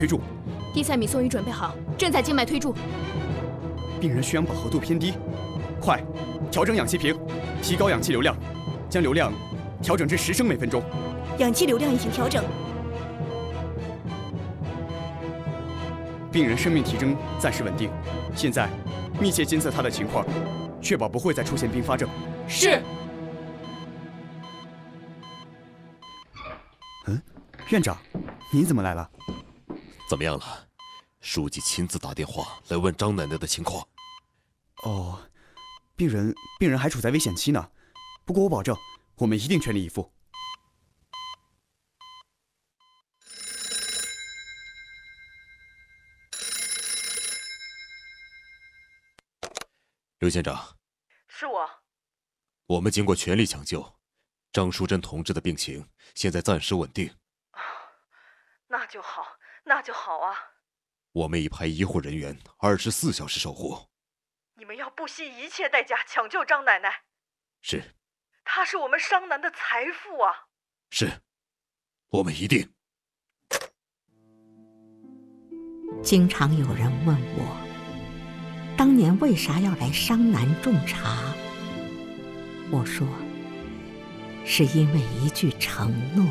推注。 地塞米松已准备好，正在静脉推注。 病人血氧饱和度偏低，快调整氧气瓶，提高氧气流量，将流量调整至10升每分钟。 氧气流量已经调整。 病人生命体征暂时稳定，现在密切监测他的情况，确保不会再出现并发症。 是。 院长，您怎么来了？ 怎么样了？书记亲自打电话来问张奶奶的情况。 哦，病人还处在危险期呢，不过我保证，我们一定全力以赴。 刘县长， 是我。 我们经过全力抢救，张淑珍同志的病情现在暂时稳定。 那就好，那就好啊！ 我们已派医护人员24小时守护。 你们要不惜一切代价抢救张奶奶。 是。 她是我们商南的财富啊！ 是，我们一定。 经常有人问我，当年为啥要来商南种茶？我说，是因为一句承诺。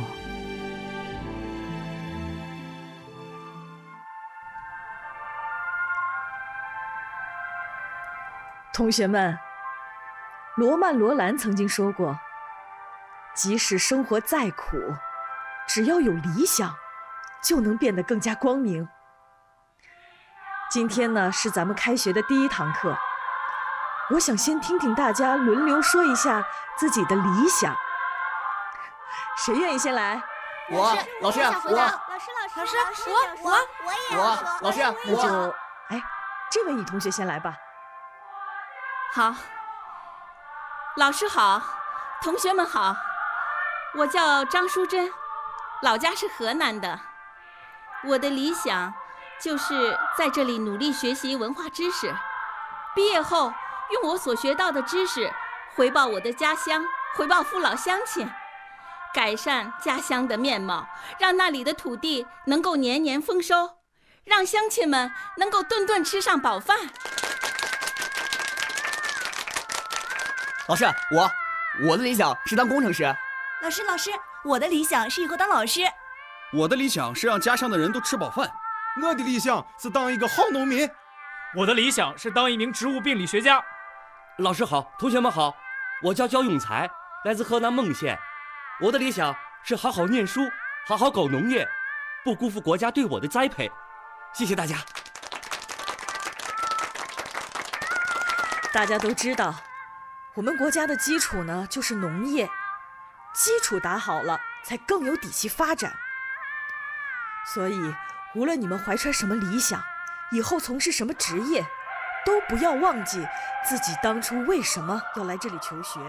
同学们，罗曼·罗兰曾经说过，即使生活再苦，只要有理想，就能变得更加光明。今天呢，是咱们开学的第1堂课，我想先听听大家轮流说一下自己的理想。谁愿意先来？ 我，老师，我，老师， 那就，这位女同学先来吧。 好，老师好，同学们好，我叫张淑珍，老家是河南的。我的理想就是在这里努力学习文化知识，毕业后用我所学到的知识回报我的家乡，回报父老乡亲，改善家乡的面貌，让那里的土地能够年年丰收，让乡亲们能够顿顿吃上饱饭。 老师，我的理想是当工程师。 老师，我的理想是以后当老师。 我的理想是让家乡的人都吃饱饭。 我的理想是当一个好农民。 我的理想是当一名植物病理学家。 老师好，同学们好，我叫焦永才，来自河南孟县。我的理想是好好念书，好好搞农业，不辜负国家对我的栽培。谢谢大家。 大家都知道，我们国家的基础呢就是农业，基础打好了，才更有底气发展。所以，无论你们怀揣什么理想，以后从事什么职业，都不要忘记自己当初为什么要来这里求学。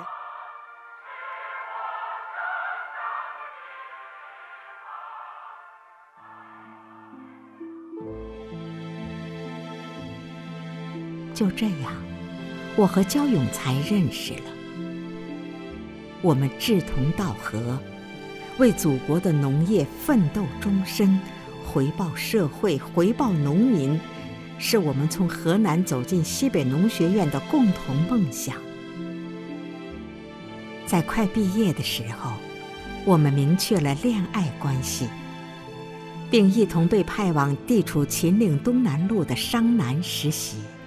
就这样，我和焦永才认识了。我们志同道合，为祖国的农业奋斗终身，回报社会，回报农民，是我们从河南走进西北农学院的共同梦想。在快毕业的时候，我们明确了恋爱关系，并一同被派往地处秦岭东南路的商南实习。